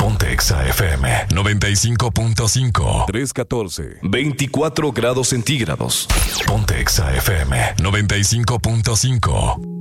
Ponte Exa FM 95.5. 314. 24 grados centígrados. Ponte Exa FM 95.5.